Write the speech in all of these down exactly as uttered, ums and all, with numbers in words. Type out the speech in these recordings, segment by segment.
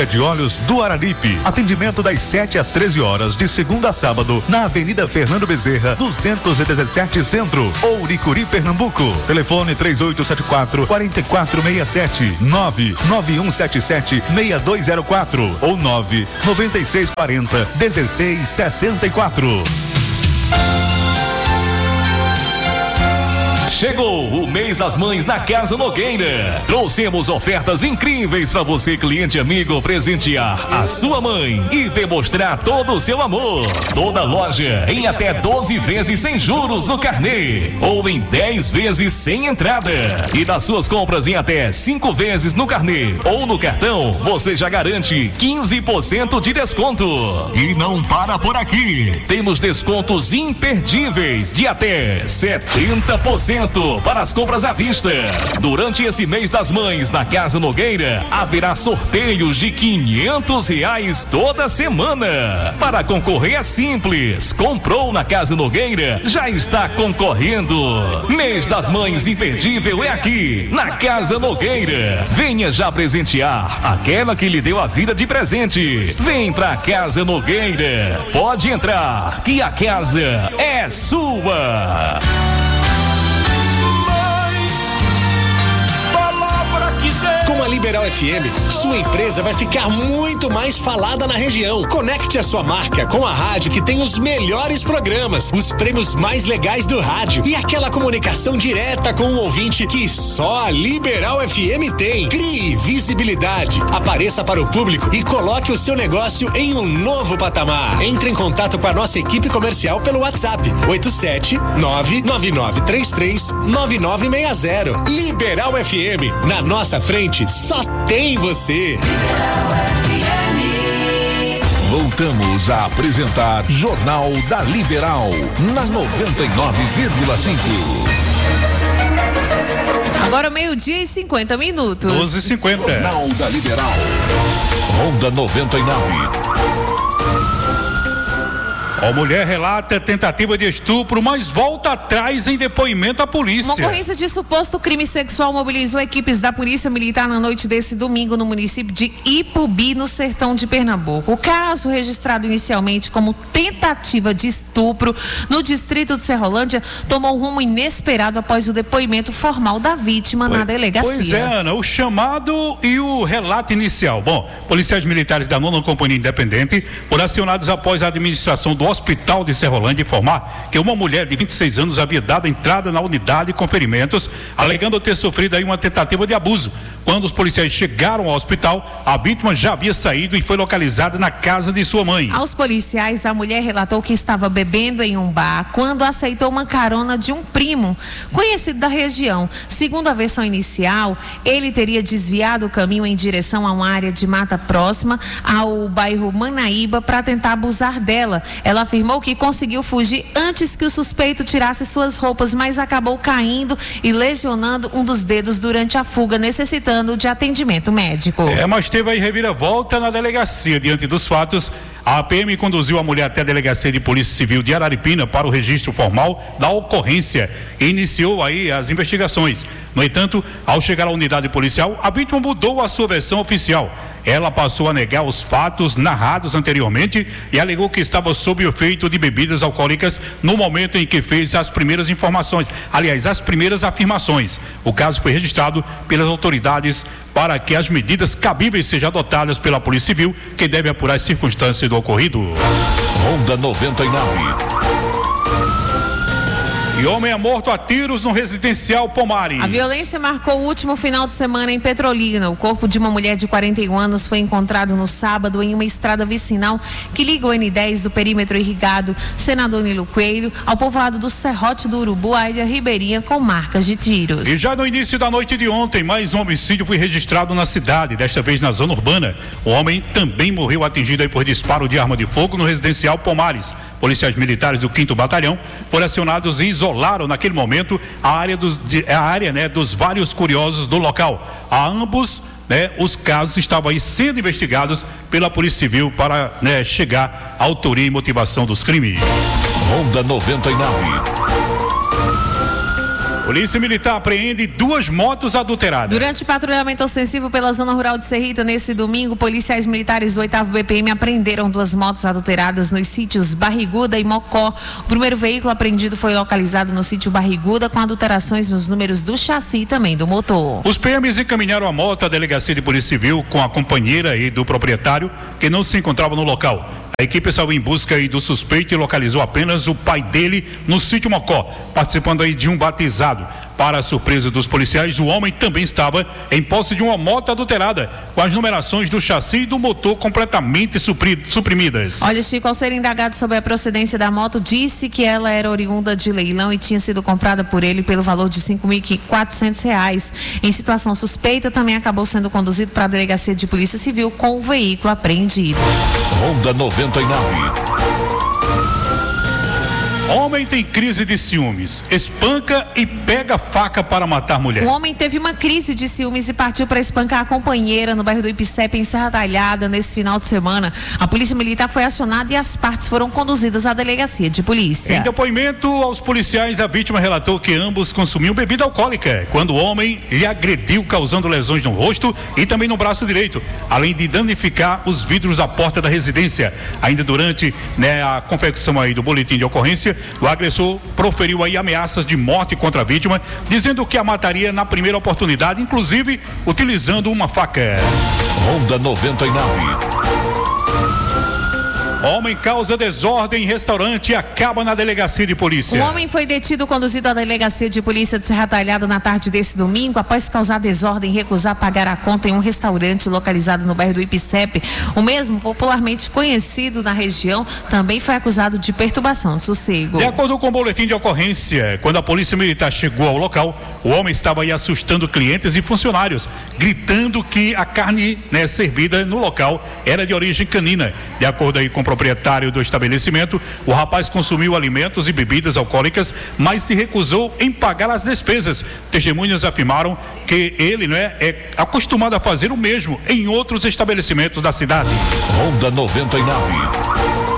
Fábrica de Óleos do Araripe. Atendimento das sete às treze horas, de segunda a sábado, na Avenida Fernando Bezerra, duzentos e dezessete Centro, Ouricuri, Pernambuco. Telefone três oito sete quatro, quatro quatro seis sete, nove nove um sete sete, seis dois zero quatro ou nove nove seis quatro zero, um seis seis quatro. Chegou o mês das mães na Casa Nogueira. Trouxemos ofertas incríveis para você, cliente amigo, presentear a sua mãe e demonstrar todo o seu amor. Toda loja em até doze vezes sem juros no carnê ou em dez vezes sem entrada. E das suas compras em até cinco vezes no carnê ou no cartão, você já garante quinze por cento de desconto. E não para por aqui. Temos descontos imperdíveis de até setenta por cento para as compras à vista. Durante esse mês das mães na Casa Nogueira haverá sorteios de quinhentos reais toda semana. Para concorrer é simples. Comprou na Casa Nogueira, já está concorrendo. Mês das mães imperdível é aqui na Casa Nogueira. Venha já presentear aquela que lhe deu a vida de presente. Vem pra Casa Nogueira. Pode entrar, que a casa é sua. Com a Liberal F M, sua empresa vai ficar muito mais falada na região. Conecte a sua marca com a rádio que tem os melhores programas, os prêmios mais legais do rádio e aquela comunicação direta com o ouvinte que só a Liberal F M tem. Crie visibilidade, apareça para o público e coloque o seu negócio em um novo patamar. Entre em contato com a nossa equipe comercial pelo WhatsApp oito sete nove nove nove três três nove nove seis zero. Liberal F M, na nossa frente só tem você. Voltamos a apresentar Jornal da Liberal na noventa e nove vírgula cinco. Agora meio-dia e cinquenta minutos. doze e cinquenta. Jornal da Liberal. Ronda noventa e nove. A mulher relata tentativa de estupro, mas volta atrás em depoimento à polícia. Uma ocorrência de suposto crime sexual mobilizou equipes da Polícia Militar na noite desse domingo no município de Ipubi, no sertão de Pernambuco. O caso, registrado inicialmente como tentativa de estupro no distrito de Serrolândia, tomou um rumo inesperado após o depoimento formal da vítima pois, na delegacia. Pois é, Ana, o chamado e o relato inicial. Bom, policiais militares da nona Companhia Independente foram acionados após a administração do Hospital de Serrolândia informar que uma mulher de vinte e seis anos havia dado entrada na unidade com ferimentos, alegando ter sofrido aí uma tentativa de abuso. Quando os policiais chegaram ao hospital, a vítima já havia saído e foi localizada na casa de sua mãe. Aos policiais, a mulher relatou que estava bebendo em um bar quando aceitou uma carona de um primo, conhecido da região. Segundo a versão inicial, ele teria desviado o caminho em direção a uma área de mata próxima ao bairro Manaíba para tentar abusar dela. Ela afirmou que conseguiu fugir antes que o suspeito tirasse suas roupas, mas acabou caindo e lesionando um dos dedos durante a fuga, necessitando de atendimento médico. É, mas teve aí reviravolta na delegacia. Diante dos fatos, a P M conduziu a mulher até a Delegacia de Polícia Civil de Araripina para o registro formal da ocorrência e iniciou aí as investigações. No entanto, ao chegar à unidade policial, a vítima mudou a sua versão oficial. Ela passou a negar os fatos narrados anteriormente e alegou que estava sob o efeito de bebidas alcoólicas no momento em que fez as primeiras informações, aliás, as primeiras afirmações. O caso foi registrado pelas autoridades para que as medidas cabíveis sejam adotadas pela Polícia Civil, que deve apurar as circunstâncias do ocorrido. Ronda noventa e nove. E homem é morto a tiros no residencial Pomares. A violência marcou o último final de semana em Petrolina. O corpo de uma mulher de quarenta e um anos foi encontrado no sábado em uma estrada vicinal que liga o N dez do perímetro irrigado Senador Nilo Coelho ao povoado do Serrote do Urubu, a ilha ribeirinha, com marcas de tiros. E já no início da noite de ontem, mais um homicídio foi registrado na cidade, desta vez na zona urbana. O homem também morreu atingido aí por disparo de arma de fogo no residencial Pomares. Policiais militares do quinto Batalhão foram acionados e isolaram naquele momento a área dos, de, a área, né, dos vários curiosos do local. A ambos, né, os casos estavam aí sendo investigados pela Polícia Civil para, né, chegar à autoria e motivação dos crimes. Ronda noventa e nove. Polícia Militar apreende duas motos adulteradas. Durante patrulhamento ostensivo pela zona rural de Serrita, nesse domingo, policiais militares do oitavo B P M apreenderam duas motos adulteradas nos sítios Barriguda e Mocó. O primeiro veículo apreendido foi localizado no sítio Barriguda, com adulterações nos números do chassi e também do motor. Os P Ms encaminharam a moto à Delegacia de Polícia Civil com a companheira e do proprietário, que não se encontrava no local. A equipe saiu em busca aí do suspeito e localizou apenas o pai dele no sítio Mocó, participando aí de um batizado. Para a surpresa dos policiais, o homem também estava em posse de uma moto adulterada, com as numerações do chassi e do motor completamente supri- suprimidas. Olha, Chico, ao ser indagado sobre a procedência da moto, disse que ela era oriunda de leilão e tinha sido comprada por ele pelo valor de cinco mil e quatrocentos reais. Em situação suspeita, também acabou sendo conduzido para a Delegacia de Polícia Civil com o veículo apreendido. Ronda noventa e nove. Homem tem crise de ciúmes, espanca e pega faca para matar mulher. O homem teve uma crise de ciúmes e partiu para espancar a companheira no bairro do Ipicep, em Serra Talhada, nesse final de semana. A polícia militar foi acionada e as partes foram conduzidas à delegacia de polícia. Em depoimento aos policiais, a vítima relatou que ambos consumiam bebida alcoólica quando o homem lhe agrediu, causando lesões no rosto e também no braço direito, além de danificar os vidros da porta da residência. Ainda durante né, a confecção aí do boletim de ocorrência, o agressor proferiu aí ameaças de morte contra a vítima, dizendo que a mataria na primeira oportunidade, inclusive utilizando uma faca. Ronda noventa e nove. Homem causa desordem em restaurante e acaba na delegacia de polícia. O homem foi detido, conduzido à delegacia de polícia de Serra Talhada na tarde desse domingo, após causar desordem e recusar pagar a conta em um restaurante localizado no bairro do Ipicep. O mesmo, popularmente conhecido na região, também foi acusado de perturbação de sossego. De acordo com o boletim de ocorrência, quando a polícia militar chegou ao local, o homem estava aí assustando clientes e funcionários, gritando que a carne né, servida no local era de origem canina. De acordo aí com o proprietário do estabelecimento, o rapaz consumiu alimentos e bebidas alcoólicas, mas se recusou em pagar as despesas. Testemunhas afirmaram que ele não é, é acostumado a fazer o mesmo em outros estabelecimentos da cidade. Ronda noventa e nove.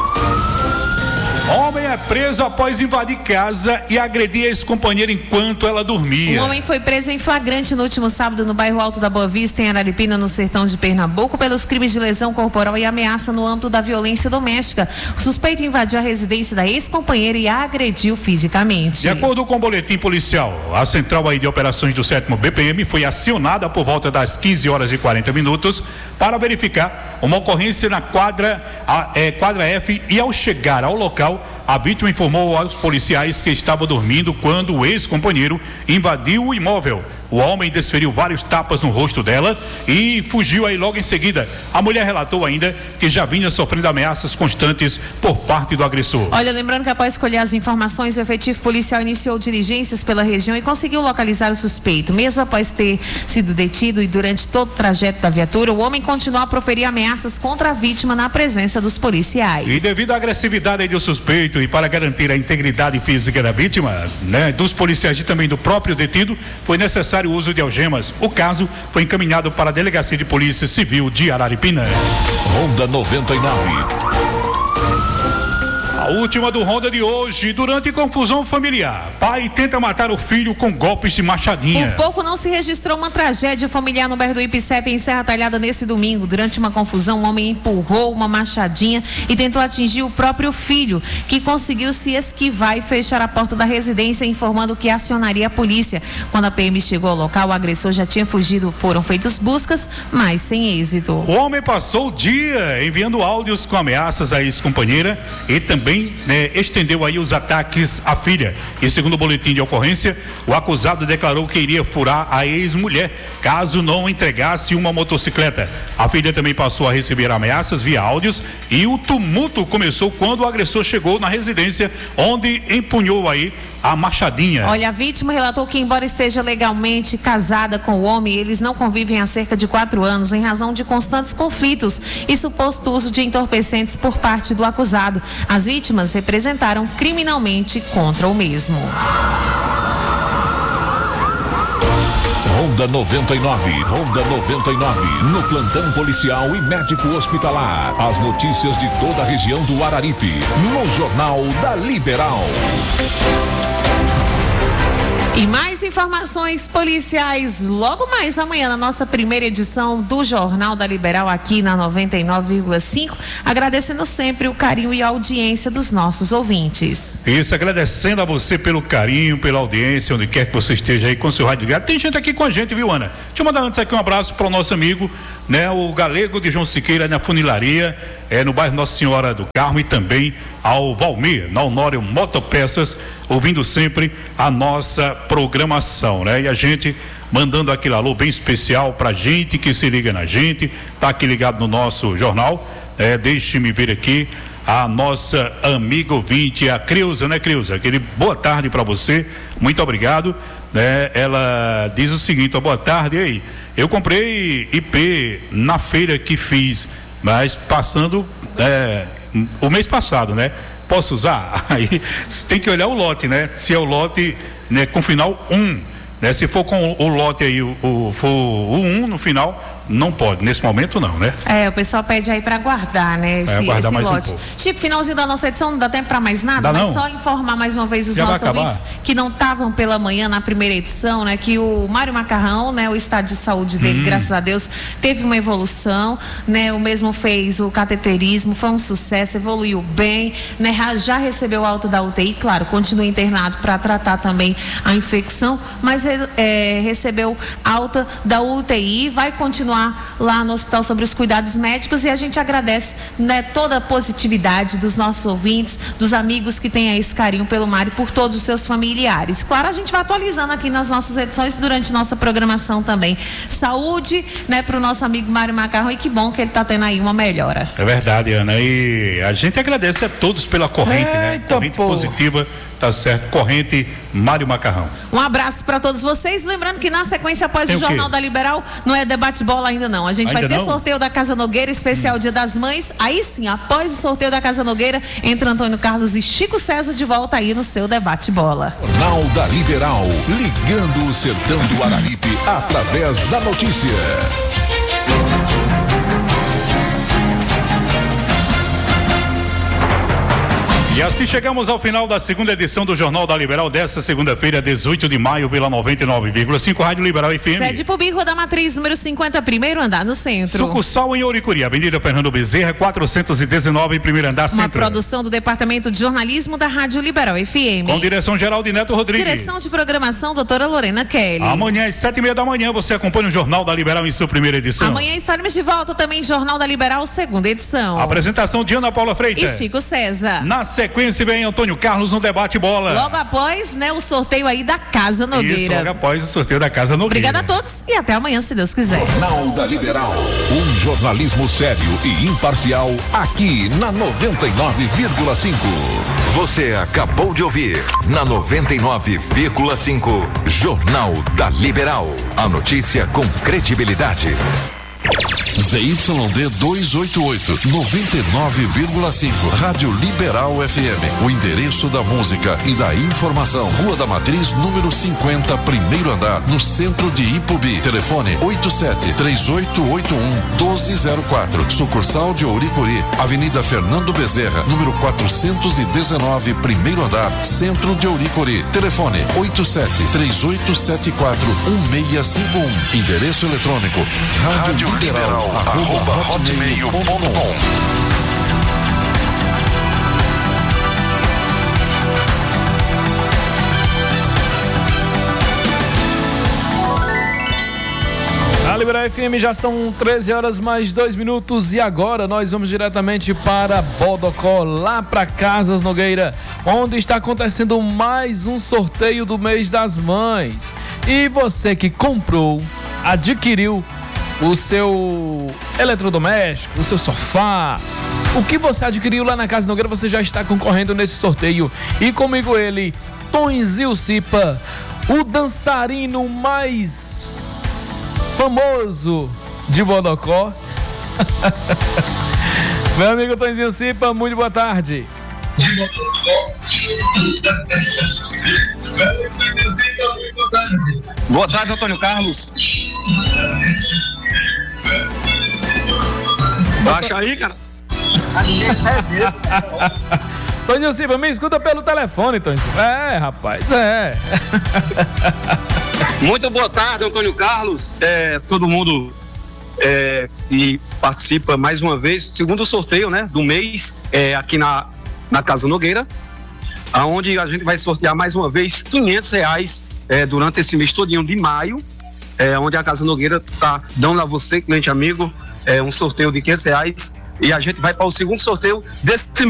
Homem é preso após invadir casa e agredir a ex-companheira enquanto ela dormia. O homem foi preso em flagrante no último sábado no bairro Alto da Boa Vista, em Araripina, no sertão de Pernambuco, pelos crimes de lesão corporal e ameaça no âmbito da violência doméstica. O suspeito invadiu a residência da ex-companheira e a agrediu fisicamente. De acordo com o boletim policial, a central aí de operações do sétimo B P M foi acionada por volta das quinze horas e quarenta minutos para verificar uma ocorrência na quadra, a, é, quadra F, e ao chegar ao local, a vítima informou aos policiais que estava dormindo quando o ex-companheiro invadiu o imóvel. O homem desferiu vários tapas no rosto dela e fugiu aí logo em seguida. A mulher relatou ainda que já vinha sofrendo ameaças constantes por parte do agressor. Olha, lembrando que após escolher as informações, o efetivo policial iniciou diligências pela região e conseguiu localizar o suspeito. Mesmo após ter sido detido e durante todo o trajeto da viatura, o homem continuou a proferir ameaças contra a vítima na presença dos policiais. E devido à agressividade aí do suspeito e para garantir a integridade física da vítima, né, dos policiais e também do próprio detido, foi necessário o uso de algemas. O caso foi encaminhado para a Delegacia de Polícia Civil de Araripina. Ronda noventa e nove. A última do Ronda de hoje, durante confusão familiar, pai tenta matar o filho com golpes de machadinha. Por pouco não se registrou uma tragédia familiar no bairro do Ipicep, em Serra Talhada, nesse domingo. Durante uma confusão, um homem empurrou uma machadinha e tentou atingir o próprio filho, que conseguiu se esquivar e fechar a porta da residência, informando que acionaria a polícia. Quando a P M chegou ao local, o agressor já tinha fugido. Foram feitas buscas, mas sem êxito. O homem passou o dia enviando áudios com ameaças à ex-companheira e também Né, estendeu aí os ataques à filha. E segundo o boletim de ocorrência, o acusado declarou que iria furar a ex-mulher caso não entregasse uma motocicleta. A filha também passou a receber ameaças via áudios e o tumulto começou quando o agressor chegou na residência, onde empunhou aí a machadinha. Olha, a vítima relatou que, embora esteja legalmente casada com o homem, eles não convivem há cerca de quatro anos em razão de constantes conflitos e suposto uso de entorpecentes por parte do acusado. As vítimas representaram criminalmente contra o mesmo. Ronda noventa e nove, Ronda noventa e nove, no plantão policial e médico hospitalar. As notícias de toda a região do Araripe, no Jornal da Liberal. E mais informações policiais logo mais amanhã na nossa primeira edição do Jornal da Liberal aqui na noventa e nove vírgula cinco, agradecendo sempre o carinho e a audiência dos nossos ouvintes. Isso, agradecendo a você pelo carinho, pela audiência, onde quer que você esteja aí com seu rádio ligado. Tem gente aqui com a gente, viu, Ana? Deixa eu mandar antes aqui um abraço para o nosso amigo, né, o Galego de João Siqueira, na funilaria, é, no bairro Nossa Senhora do Carmo, e também ao Valmir, na Honório Motopeças, ouvindo sempre a nossa programação, né? E a gente mandando aquele alô bem especial pra gente que se liga na gente, tá aqui ligado no nosso jornal, é, deixe-me ver aqui a nossa amiga ouvinte, a Creuza, né, Creuza? Aquele boa tarde para você, muito obrigado, né? Ela diz o seguinte, ó, boa tarde, e aí, eu comprei I P na feira que fiz, mas passando, é, o mês passado, né? Posso usar? Aí tem que olhar o lote, né? Se é o lote, né, com final um, né? Se for com o, o lote aí, o, o, for o um no final, não pode, nesse momento não, né? É, o pessoal pede aí para guardar, né, esse, é, guardar esse mais lote. Um pouco. Chico, finalzinho da nossa edição, não dá tempo para mais nada, dá mas não. só informar mais uma vez os Já nossos ouvintes que não estavam pela manhã na primeira edição, né, que o Mário Macarrão, né, o estado de saúde dele, hum. graças a Deus, teve uma evolução, né, o mesmo fez o cateterismo, foi um sucesso, evoluiu bem, né, já recebeu alta da U T I, claro, continua internado para tratar também a infecção, mas é, recebeu alta da U T I, vai continuar lá no Hospital sobre os Cuidados Médicos, e a gente agradece, né, toda a positividade dos nossos ouvintes, dos amigos que têm esse carinho pelo Mário, por todos os seus familiares. Claro, a gente vai atualizando aqui nas nossas edições durante nossa programação também. Saúde, né, para o nosso amigo Mário Macarrão, e que bom que ele está tendo aí uma melhora. É verdade, Ana, e a gente agradece a todos pela corrente, Eita, né? Corrente pô. positiva, tá certo? Corrente Mário Macarrão. Um abraço para todos vocês, lembrando que na sequência após Tem o Jornal da Liberal não é debate bola ainda não, a gente ainda vai ter não? sorteio da Casa Nogueira, especial hum. Dia das Mães, aí sim, após o sorteio da Casa Nogueira, entra Antônio Carlos e Chico César de volta aí no seu debate bola. Jornal da Liberal, ligando o sertão do Araripe através da notícia. E assim chegamos ao final da segunda edição do Jornal da Liberal dessa segunda-feira, dezoito de maio, pela noventa e nove vírgula cinco Rádio Liberal F M. Sede Pubi, Rua da Matriz, número cinquenta, primeiro andar, no centro. Sucursal em Ouricuri, Avenida Fernando Bezerra, quatrocentos e dezenove, primeiro andar, centro. Uma produção do Departamento de Jornalismo da Rádio Liberal F M. Com direção geral de Neto Rodrigues. Direção de programação, doutora Lorena Kelly. Amanhã às sete e meia da manhã você acompanha o Jornal da Liberal em sua primeira edição. Amanhã estaremos de volta também, Jornal da Liberal, segunda edição. Apresentação de Ana Paula Freitas e Chico César. Na sequência vem Antônio Carlos no debate bola. Logo após, né, o sorteio aí da Casa Nogueira. Isso, logo após o sorteio da Casa Nogueira. Obrigada a todos e até amanhã, se Deus quiser. Jornal da Liberal, um jornalismo sério e imparcial aqui na noventa e nove vírgula cinco. Você acabou de ouvir na noventa e nove vírgula cinco Jornal da Liberal. A notícia com credibilidade. Z Y D duzentos e oitenta e oito, noventa e nove vírgula cinco, Rádio Liberal F M. O endereço da música e da informação. Rua da Matriz, número cinquenta, primeiro andar, no centro de Ipubi. Telefone oito sete três oito oito um um dois zero quatro. Sucursal de Ouricuri, Avenida Fernando Bezerra, número quatrocentos e dezenove, primeiro andar, centro de Ouricuri. Telefone oito sete três oito sete quatro um seis cinco um. Endereço eletrônico Rádio Liberal, arroba hotmail ponto com. Na Liberal F M já são treze horas mais dois minutos e agora nós vamos diretamente para Bodocó, lá para Casas Nogueira, onde está acontecendo mais um sorteio do mês das mães. E você que comprou, adquiriu o seu eletrodoméstico, o seu sofá, o que você adquiriu lá na Casa Nogueira, você já está concorrendo nesse sorteio. E comigo ele, Tonzinho Cipa, o dançarino mais famoso de Bodocó. Meu amigo Tonzinho Cipa, muito boa tarde. De Bodocó. Boa tarde, Antônio Carlos. Baixa aí, cara. Toninho Silva, me escuta pelo telefone, Toninho Silva. É, rapaz, é. Muito boa tarde, Antônio Carlos. É, todo mundo é, que participa mais uma vez, segundo sorteio, né, do mês, é, aqui na, na Casa Nogueira, aonde a gente vai sortear mais uma vez quinhentos reais é, durante esse mês todinho de maio, é, onde a Casa Nogueira está dando a você, cliente amigo, é, um sorteio de quinhentos reais, e a gente vai para o segundo sorteio desse mês.